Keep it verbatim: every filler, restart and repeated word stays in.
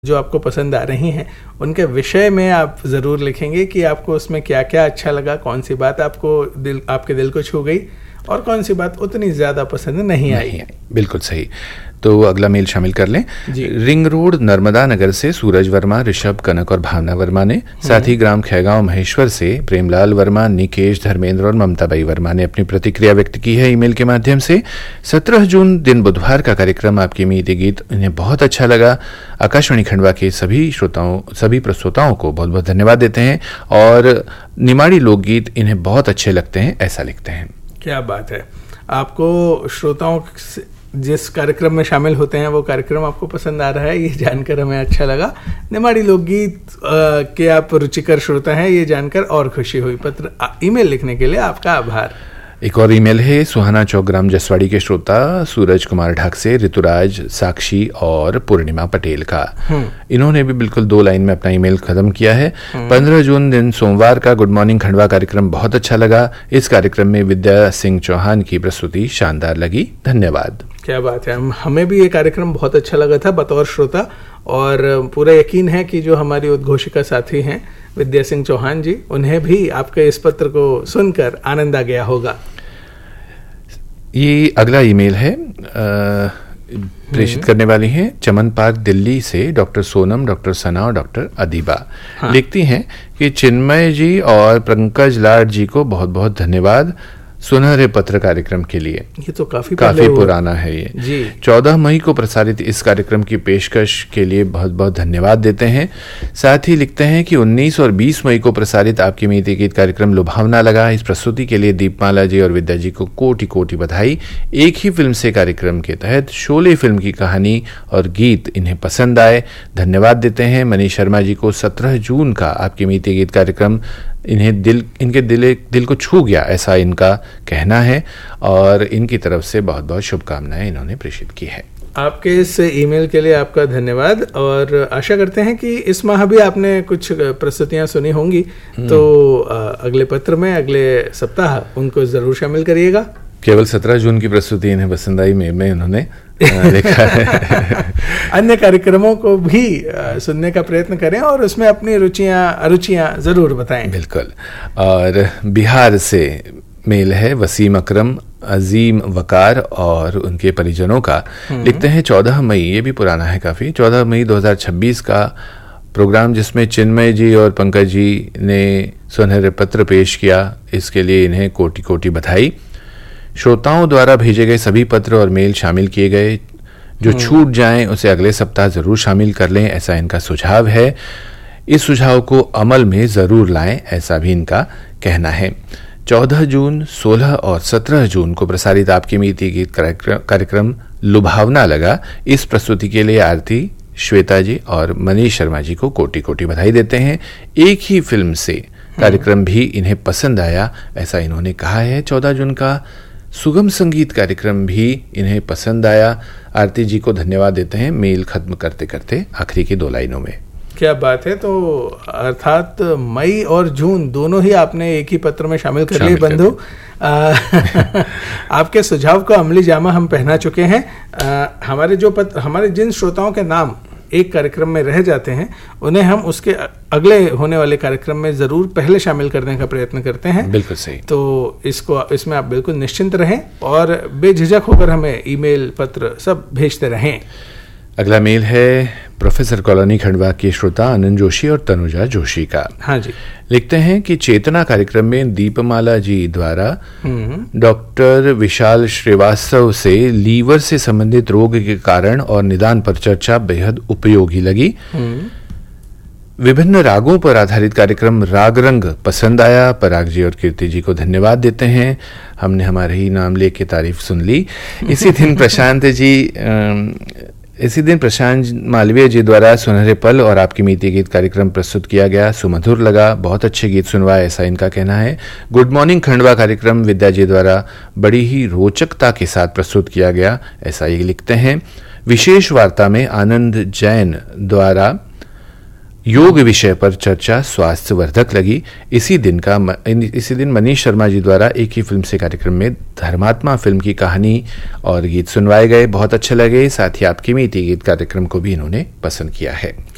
जो आपको पसंद आ रही हैं उनके विषय में आप ज़रूर लिखेंगे कि आपको उसमें क्या क्या अच्छा लगा, कौन सी बात आपको दिल आपके दिल को छू गई और कौन सी बात उतनी ज़्यादा पसंद नहीं आई। नहीं, बिल्कुल सही। तो अगला मेल शामिल कर लें। रिंग रोड नर्मदा नगर से सूरज वर्मा, ऋषभ, कनक और भावना वर्मा ने, साथ ही ग्राम खेगांव महेश्वर से प्रेमलाल वर्मा, निकेश, धर्मेंद्र और ममताबाई वर्मा ने अपनी प्रतिक्रिया व्यक्त की है ईमेल के माध्यम से। सत्रह जून दिन बुधवार का कार्यक्रम आपकी मीठी गीत इन्हें बहुत अच्छा लगा। आकाशवाणी खंडवा के सभी श्रोताओं सभी प्रस्तोताओं को बहुत बहुत धन्यवाद देते हैं और निमाड़ी लोकगीत इन्हें बहुत अच्छे लगते हैं, ऐसा लिखते हैं। क्या बात है। आपको श्रोताओं जिस कार्यक्रम में शामिल होते हैं वो कार्यक्रम आपको पसंद आ रहा है, ये जानकर हमें अच्छा लगा। निमाड़ी लोकगीत के आप रुचिकर श्रोता हैं, ये जानकर और खुशी हुई। पत्र ईमेल लिखने के लिए आपका आभार। एक और ईमेल है सुहाना चौक ग्राम जसवाड़ी के श्रोता सूरज कुमार ढाक से, ऋतुराज, साक्षी और पूर्णिमा पटेल का। इन्होंने भी बिल्कुल दो लाइन में अपना ईमेल खत्म किया है। पंद्रह जून दिन सोमवार का गुड मॉर्निंग खंडवा कार्यक्रम बहुत अच्छा लगा। इस कार्यक्रम में विद्या सिंह चौहान की प्रस्तुति शानदार लगी, धन्यवाद। क्या बात है। हमें भी ये कार्यक्रम बहुत अच्छा लगा था बतौर श्रोता, और पूरा यकीन है कि जो हमारी उद्घोषिका साथी हैं विद्या सिंह चौहान जी, उन्हें भी आपके इस पत्र को सुनकर आनंद आ गया होगा। ये अगला ईमेल है प्रेषित करने वाली हैं चमन पार्क दिल्ली से डॉक्टर सोनम, डॉक्टर सना और डॉक्टर अदीबा। हाँ। लिखती हैं कि चिन्मय जी और पंकज लाड जी को बहुत बहुत धन्यवाद सुनहरे पत्र कार्यक्रम के लिए। ये तो काफी काफी पुराना है ये जी। चौदह मई को प्रसारित इस कार्यक्रम की पेशकश के लिए बहुत बहुत धन्यवाद देते हैं। साथ ही लिखते हैं कि उन्नीस और बीस मई को प्रसारित आपकी मीठी गीत कार्यक्रम लुभावना लगा। इस प्रस्तुति के लिए दीपमाला जी और विद्या जी को कोटि कोटि बधाई। एक ही फिल्म से कार्यक्रम के तहत शोले फिल्म की कहानी और गीत इन्हें पसंद आए, धन्यवाद देते हैं। मनीष शर्मा जी को सत्रह जून का आपकी मीठी गीत कार्यक्रम इन्हें दिल इनके दिल दिल को छू गया, ऐसा इनका कहना है और इनकी तरफ से बहुत बहुत शुभकामनाएं इन्होंने प्रेषित की है। आपके इस ईमेल के लिए आपका धन्यवाद और आशा करते हैं कि इस माह भी आपने कुछ प्रस्तुतियां सुनी होंगी, तो अगले पत्र में अगले सप्ताह उनको जरूर शामिल करिएगा। केवल सत्रह जून की प्रस्तुति इन्हें पसंद आई में, में उन्होंने देखा है। अन्य कार्यक्रमों को भी सुनने का प्रयत्न करें और उसमें अपनी रुचियां अरुचियां जरूर बताएं। बिल्कुल। और बिहार से मेल है वसीम अकरम, अजीम वकार और उनके परिजनों का। लिखते हैं चौदह मई, ये भी पुराना है काफी, चौदह मई दो हज़ार छब्बीस का प्रोग्राम जिसमें चिन्मय जी और पंकज जी ने सुनहरे पत्र पेश किया, इसके लिए इन्हें कोटि कोटि बधाई। श्रोताओं द्वारा भेजे गए सभी पत्र और मेल शामिल किए गए, जो छूट जाएं उसे अगले सप्ताह जरूर शामिल कर लें, ऐसा इनका सुझाव है। इस सुझाव को अमल में जरूर लाएं, ऐसा भी इनका कहना है। चौदह जून, सोलह और सत्रह जून को प्रसारित आपकी मीठी गीत कार्यक्रम लुभावना लगा। इस प्रस्तुति के लिए आरती, श्वेता जी और मनीष शर्मा जी को कोटि कोटि बधाई देते हैं। एक ही फिल्म से कार्यक्रम भी इन्हें पसंद आया, ऐसा इन्होंने कहा है। चौदह जून का सुगम संगीत कार्यक्रम भी इन्हें पसंद आया। आरती जी को धन्यवाद देते हैं मेल खत्म करते करते आखिरी की दो लाइनों में। क्या बात है। तो अर्थात मई और जून दोनों ही आपने एक ही पत्र में शामिल कर लिए बंधु। आपके सुझाव का अमली जामा हम पहना चुके हैं। आ, हमारे जो पत्र हमारे जिन श्रोताओं के नाम एक कार्यक्रम में रह जाते हैं उन्हें हम उसके अगले होने वाले कार्यक्रम में जरूर पहले शामिल करने का प्रयत्न करते हैं। बिल्कुल सही। तो इसको इसमें आप बिल्कुल निश्चिंत रहें और बेझिझक होकर हमें ईमेल पत्र सब भेजते रहें। अगला मेल है प्रोफेसर कॉलोनी खंडवा के श्रोता आनंद जोशी और तनुजा जोशी का। हाँ जी। लिखते हैं कि चेतना कार्यक्रम में दीपमाला जी द्वारा डॉक्टर विशाल श्रीवास्तव से लीवर से संबंधित रोग के कारण और निदान पर चर्चा बेहद उपयोगी लगी। विभिन्न रागों पर आधारित कार्यक्रम राग रंग पसंद आया। पराग जी और कीर्ति जी को धन्यवाद देते हैं। हमने हमारे ही नाम लेके तारीफ सुन ली। इसी दिन प्रशांत जी इसी दिन प्रशांत मालवीय जी द्वारा सुनहरे पल और आपकी मीठी गीत कार्यक्रम प्रस्तुत किया गया, सुमधुर लगा, बहुत अच्छे गीत सुनवाए, ऐसा इनका कहना है। गुड मॉर्निंग खंडवा कार्यक्रम विद्या जी द्वारा बड़ी ही रोचकता के साथ प्रस्तुत किया गया, ऐसा ये लिखते हैं। विशेष वार्ता में आनंद जैन द्वारा योग विषय पर चर्चा स्वास्थ्यवर्धक लगी। इसी दिन का इसी दिन मनीष शर्मा जी द्वारा एक ही फिल्म से कार्यक्रम में धर्मात्मा फिल्म की कहानी और गीत सुनवाए गए, बहुत अच्छे लगे। साथ ही आपकी मीठी गीत कार्यक्रम को भी इन्होंने पसंद किया है।